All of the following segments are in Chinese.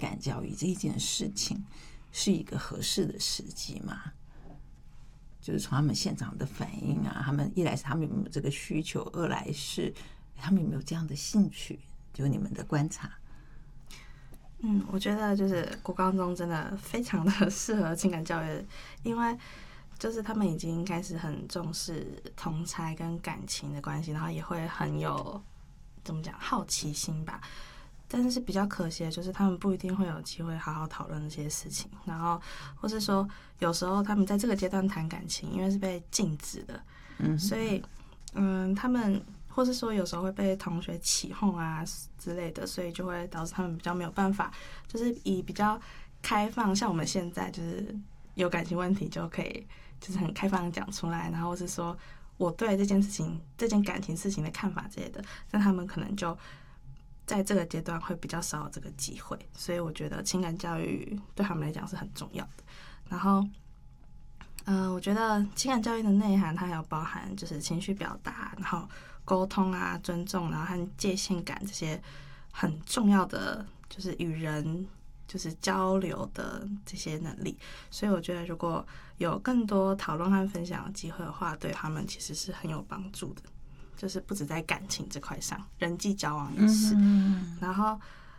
感教育这一件事情是一个合适的时机吗？就是从他们现场的反应啊，他们一来是他们有没有这个需求，二来是他们有没有这样的兴趣，就你们的观察。 我觉得就是国高中真的非常的适合情感教育，因为就是他们已经开始很重视同侪跟感情的关系，然后也会很有怎么讲好奇心吧。但是比较可惜的就是他们不一定会有机会好好讨论这些事情，然后或是说有时候他们在这个阶段谈感情，因为是被禁止的，所以他们或是说有时候会被同学起哄啊之类的，所以就会导致他们比较没有办法，就是以比较开放，像我们现在就是有感情问题就可以就是很开放的讲出来，然后是说我对这件事情、这件感情事情的看法之类的，但他们可能就在这个阶段会比较少有这个机会，所以我觉得情感教育对他们来讲是很重要的。然后，我觉得情感教育的内涵它还有包含就是情绪表达，然后沟通啊、尊重，然后和界限感这些很重要的，就是与人就是交流的这些能力。所以我觉得如果有更多讨论和分享的机会的话，对他们其实是很有帮助的。就是不止在感情这块上，人际交往也是。然后，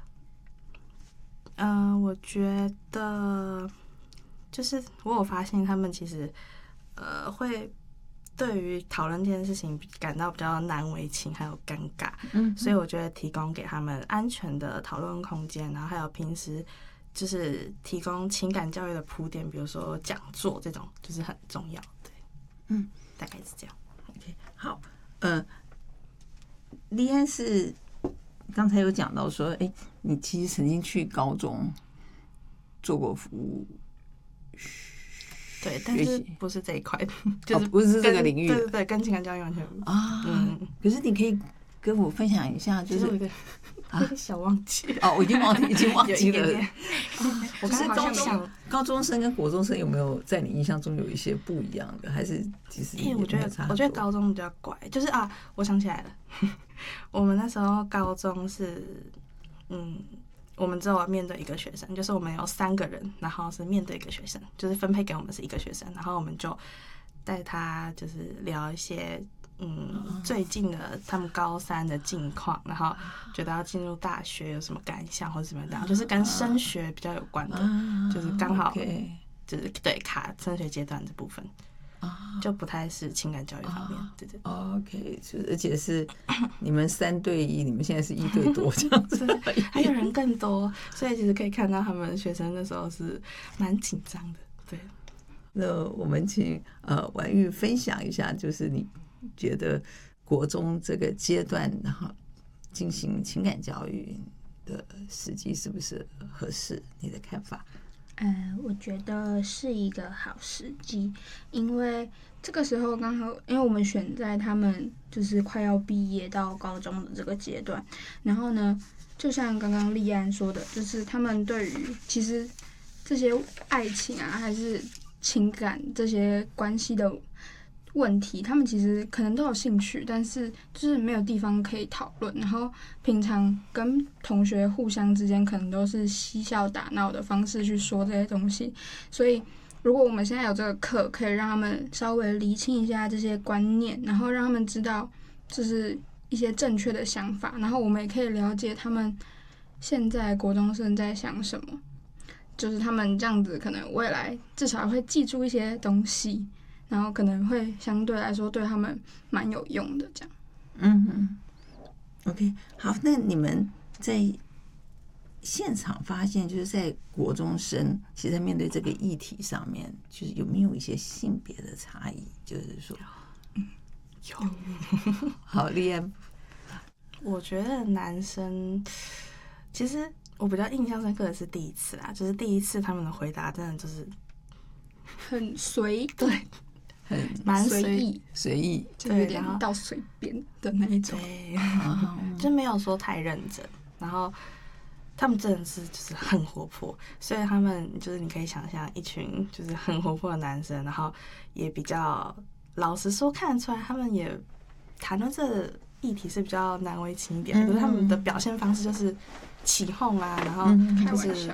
我觉得就是我有发现他们其实会对于讨论这件事情感到比较难为情，还有尴尬。所以我觉得提供给他们安全的讨论空间，然后还有平时就是提供情感教育的铺垫，比如说讲座这种，就是很重要。对，大概是这样。 OK， 好。立安是刚才有讲到说，你其实曾经去高中做过服务， 对，但是不是这一块，就是不是这个领域， 对对对，跟情感教育完全可是你可以跟我分享一下，就是有点小忘记了我已经忘记了。 我刚才好像高中生跟国中生有没有在你印象中有一些不一样的？还是其实我觉得高中比较乖，就是我想起来了，我们那时候高中是我们只有面对一个学生，就是我们有3个人，然后是面对一个学生，就是分配给我们是一个学生，然后我们就带他就是聊一些最近的他们高3的近况，然后觉得要进入大学有什么感想或者什么样，就是跟升学比较有关的，就是刚好就是对卡升学阶段这部分，就不太是情感教育方面。对对。 OK， 而且是你们3对1，你们现在是1对多这样子， 还有人更多，所以其实可以看到他们学生那时候是蛮紧张的。对。 那我们请婉玉分享一下，就是你觉得国中这个阶段，然后进行情感教育的时机是不是合适？你的看法？ 我觉得是一个好时机，因为这个时候刚好，因为我们选在他们就是快要毕业到高中的这个阶段，然后呢，就像刚刚立安说的，就是他们对于其实这些爱情啊，还是情感这些关系的问题，他们其实可能都有兴趣，但是就是没有地方可以讨论，然后平常跟同学互相之间可能都是嬉笑打闹的方式去说这些东西，所以如果我们现在有这个课，可以让他们稍微厘清一下这些观念，然后让他们知道就是一些正确的想法，然后我们也可以了解他们现在国中生在想什么，就是他们这样子可能未来至少会记住一些东西，然后可能会相对来说对他们蛮有用的，这样。 OK， 好，那你们在现场发现，就是在国中生其实在面对这个议题上面，就是有没有一些性别的差异？就是说， 有。 好，立安， 我觉得男生其实我比较印象深刻的是第一次啦，就是第一次他们的回答真的就是很随意， 对。蛮随意， 就有点到随便的那一种， 对，就没有说太认真。然后他们真的是就是很活泼，所以他们就是你可以想象一群就是很活泼的男生，然后也比较老实说看得出来，他们也谈论这议题是比较难为情一点，可是他们的表现方式就是起哄啊，然后就是